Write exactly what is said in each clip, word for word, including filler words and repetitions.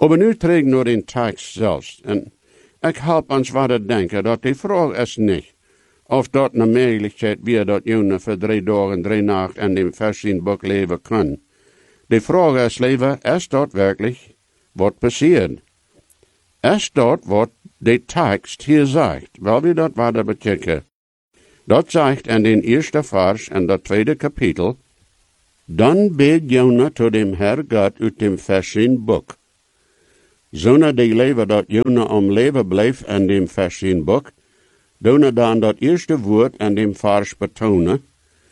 Aber nu trek nur den tekst zelfs. En ik help ons wat te denken dat die vraag is niet. Of dat een mogelijkheid weer dat Jona voor drie dagen, drie nacht in dem versteen boek leven kan. De vraag is leven, is dat werkelijk wat passiert? Is dat wat de tekst hier zegt? Wel wie dat wat dat betekent? Dat zegt in den eerste vers en dat tweede kapitel. Dan beet Jona tot dem Herr God uit dem versteen boek. Zonder de leven dat Jona om leven bleef in dem versteen boek, doen dan dat eerste woord in dem vers betonen,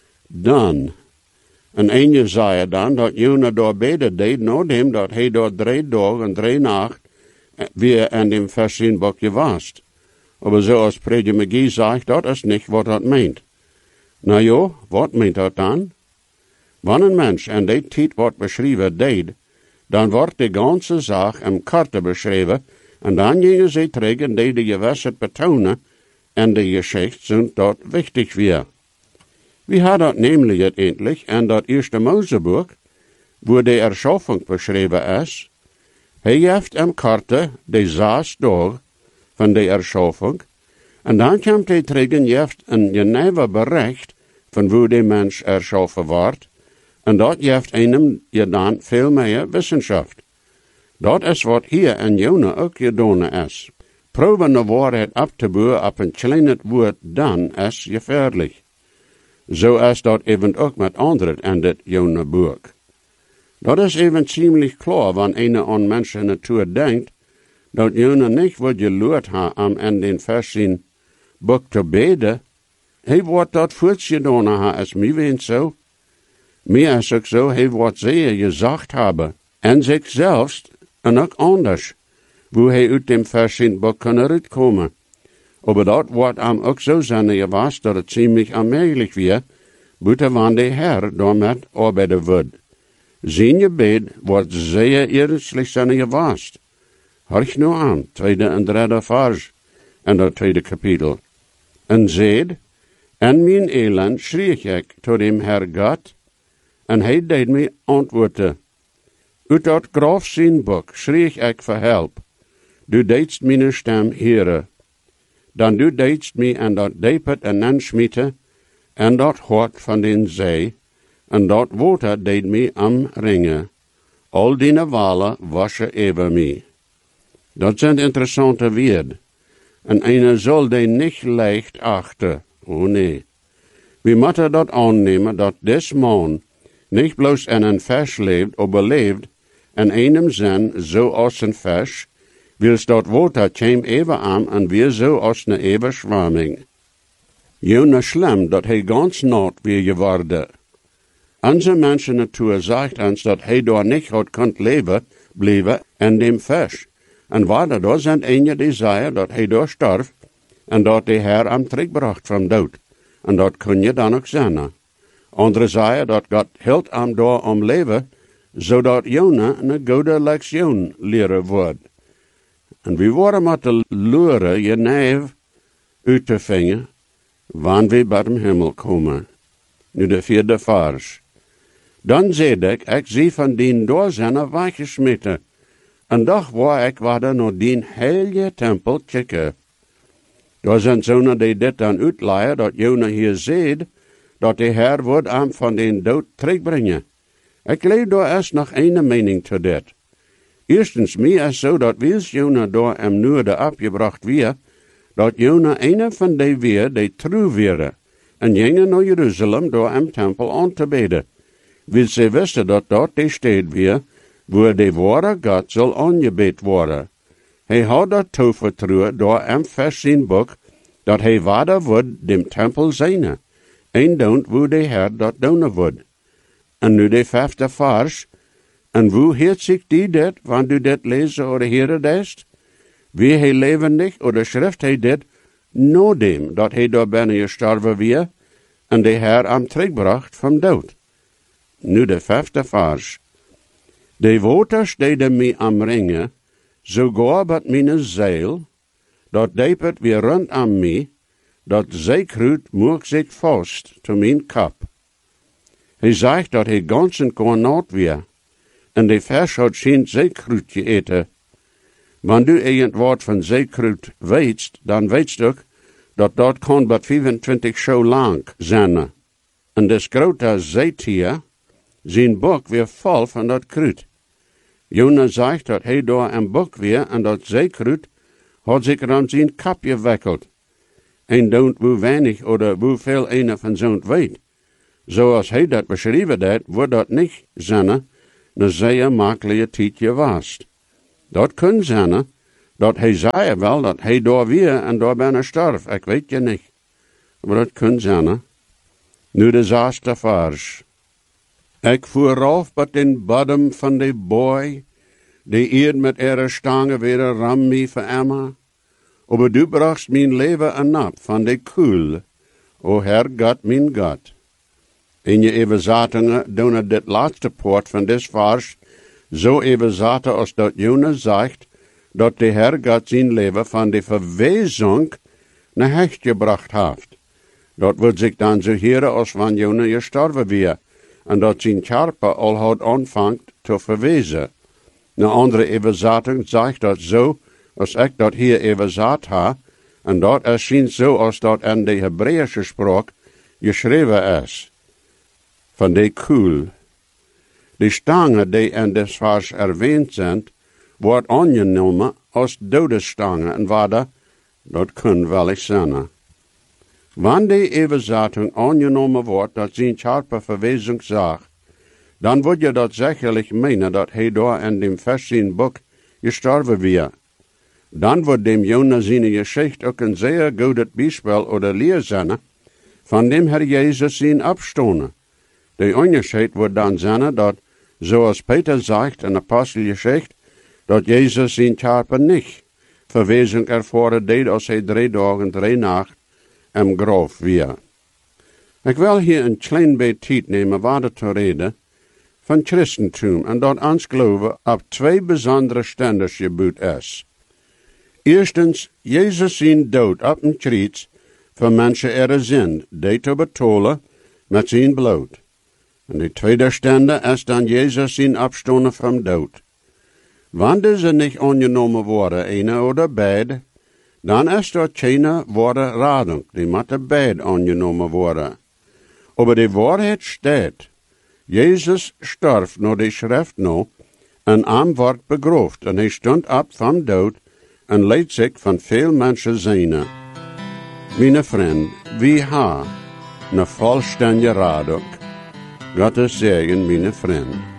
dan. En een zei dan dat Jona door beter deed, nadat dat hij door drie dagen en drie nacht weer in dem versteen boekje was. Maar zoals Prediger McGee zegt, dat is niet wat dat meent. Nou ja, wat meent dat dan? Wanneer een mens in die tijd wat beschreven deed, dan wordt de ganze zaak in korte beschreven, en dan gingen ze terug en deden je het betonen, en de geschichte zijn dat wichtig weer. We hadden dat nämlich uiteindelijk in dat eerste Moseboek, wo de erschaffung beschreven is. Hij heeft in korte de zes dagen van de erschaffung, en dan komt hij terug en heeft een geneve bericht van hoe de mens erschaffen wordt, en dat geeft einem je dan veel meer wissenschaft. Dat is wat hier in Jona ook gedaan is. Proben de waarheid op te bouwen op een klein woord dan is gevaarlijk. Zo is dat even ook met anderen in dit Jona-boek. Dat is even ziemlich klaar, wanneer een aan mensen natuur denkt, dat Jona niet wat geleerd ha om in den versteen boek te beden. Hij wordt dat voorts gedaan ha, is mij wens zo. Meer is ook zo, hij wordt zeer gezegd hebben, en zichzelf en ook anders, wo hij uit dem versteen boek kan uitkomen. Aber dat wordt am ook zo zijn gewas, dat het ziemlich onmogelijk weer, buiten wanneer de Herr daarmet arbeiden wordt. Zijn gebed wordt zeer eerlijk zijn gewas. Horch nu aan, tweede en derde vers, en dat tweede kapitel. En zeid, en mijn elend schreef ik tot dem Herr God, en hij deed mij antwoorden. Uit dat grof zijn boek schreef ik voor help. Du deedst mijn stem heren. Dan du deedst mij en dat depet en ansmieten, en dat hort van den zee, en dat water deed mij omringen. Al die walen wassen over mij. Dat zijn interessante woorden. En een zal die niet leicht achten. Oh nee. We moeten dat aannemen dat des man niet bloos in een vers leeft, maar leeft in einem zin zoals een vers, wils dat water kwam even aan en weer zo als een overschwamming. Jona schlimm dat hij ganz nat weer geworden. Onze mensen natuur zegt ons dat hij daar niet had kunt leven, blijven in dem vers. En waarder daar zijn ene die zeggen dat hij daar starf, en dat de Herr hem terugbracht van dood. En dat kun je dan ook zijn. Anderen zeggen dat God hield hem daar om leven, zodat Jona een goede lektion leren wordt. En we worden moeten leren je neef uit te vingen, wanneer we bij de hemel komen. Nu de vierde vers. Dan zei ik, ik zie van dien door zijn weggesmeten. En dag waar ik waarde naar dien heilige tempel kijken. Daar zijn zonen die dit dan uitleiden, dat Jona hier zegt, dat de Heer wordt hem van den dood terugbrengen. Ik leef daar eerst nog een mening te dit. Eerstens, mij is zo dat wils Jona door hem noorden afgebracht weer, dat Jona een van die weer, die trouw werden, en gingen naar Jeruzalem door hem tempel aan te beden. Wil ze wisten dat dat de stad weer, waar de ware God zal aangebed worden. Hij had dat toevertrouwen door hem vers zijn boek, dat hij waarde wordt dem tempel zijn. En dan wo de Heer dat doen wordt. En nu de vijfde vers, en hoe heet zich die dit, wanneer u dit lezen of heren deest? Wie hij levendig, oder schrift hij dit, no dem, dat hij door binnen gestorven weer, en de Heer hem terugbracht van dood. Nu de vijfde vers. De waters deden mij omringen, sogar met mijn zeil, dat depet weer rond aan mij, dat zeekruid moeg zich vast te mijn kap. Hij zegt dat hij ganzen kon nat weer, en de vers had geen zeekruid geëten, Wenn du irgend wat van zeekruid weet, dan weet je ook dat dat kan but vijfentwintig zo lang zijn. En das grote zeetier, zijn bok weer vol van dat kruid. Jona zegt dat hij daar een bok weer en dat zeekruid had zich aan zijn kap gewikkeld. En don't hoe weinig oder hoeveel een van zo'n weet. Zoals hij dat beschreven deed, wordt dat niet zijn, een zeer makkelijke tijd geweest. Dat kan zijn, dat hij zei wel dat hij daar weer en daar bijna sterf. Ik weet je niet. Maar dat kan zijn. Nu de zesde vers. Ik voer af bij den bodem van de boy, die eerd met ihre stange weer ram mij veremmer. Aber du brachst mijn leven en ab van de koel, o Herr God, mijn God. In je Übersetzungen doen dit laatste poort van des vers zo übersetzen als dat Jona zegt, dat de Herr God zijn leven van de verwezing naar hecht gebracht heeft. Dat wordt zich dan zo heren als van Jona gestorven weer, en dat zijn Körper al had aanvangt te verwezen. Een andere Übersetzung zegt dat zo, als ik dat hier überzet ha, en dat is zien zo als dat in de Hebreeuwse spraak geschreven is. Van de koel. De stangen die in des vers erwähnt zijn, wordt aangenomen als dodesstangen en waarde, dat kan wel eens zijn. Wanneer de Übersetzung aangenomen wordt dat zijn Körper verwezing zag, dan wordt je dat zekerlijk menen dat hij daar in dem vijftiende boek gestorven weer. Dan wordt dem Jona zijn Geschichte ook een zeer goed Beispiel oder Leer zijn van dem Herr Jezus zijn opstonden. De onderscheid wordt dan zijn dat, zoals Peter zegt in Apostelgeschichte, dat Jezus zijn Körper niet verwezing ervoren deed als hij drie dagen, drie nacht im Graf weer. Ik wil hier een klein beetje tijd nemen waarde te reden van Christentum en dat ons geloven op twee bijzondere ständers geboet is. Eerstens, Jezus zijn dood op een kruis voor mensen ihre zin, die te betalen met zijn bloed. En de tweede stande is dan Jezus zijn opstonden van dood. Wanneer ze niet aangenomen worden, ene oder beide, dan is dat geen worden radung, die moeten beide aangenomen worden. Aber de waarheid staat, Jezus stierf naar de schrift nou, en am wordt begroofd, en hij stond op van dood, en leed zich van veel mensen zijn. Mijn vriend, wie ha, een volständige radung. Gottes Segen, meine Freunde.